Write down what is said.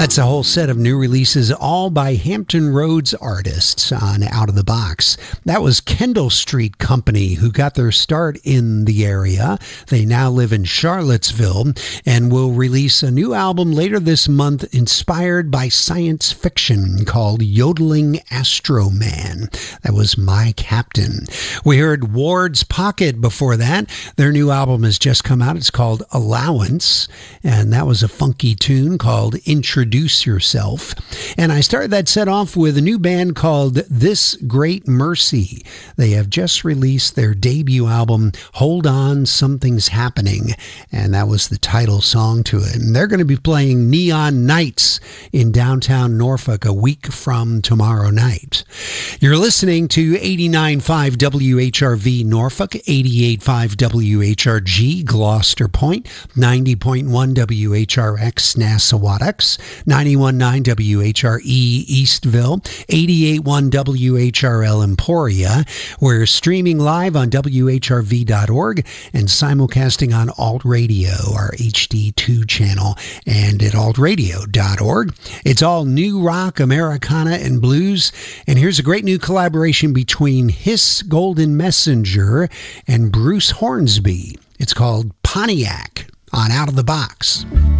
That's a whole set of new releases, all by Hampton Roads artists on Out of the Box. That was Kendall Street Company, who got their start in the area. They now live in Charlottesville and will release a new album later this month inspired by science fiction called Yodeling Astro Man. That was My Captain. We heard Ward's Pocket before that. Their new album has just come out. It's called Allowance, and that was a funky tune called Introduce Yourself. And I started that set off with a new band called This Great Mercy. They have just released their debut album, Hold On, Something's Happening, and that was the title song to it. And they're going to be playing Neon Nights in downtown Norfolk a week from tomorrow night. You're listening to 89.5 WHRV Norfolk, 88.5 WHRG Gloucester Point, 90.1 WHRX Nassawadox, 91.9 WHRE Eastville, 88.1 WHRL Emporia. We're streaming live on WHRV.org and simulcasting on Alt Radio, our HD2 channel, and at altradio.org. It's all new rock, Americana, and blues. And here's a great new collaboration between Hiss Golden Messenger and Bruce Hornsby. It's called Pontiac on Out of the Box.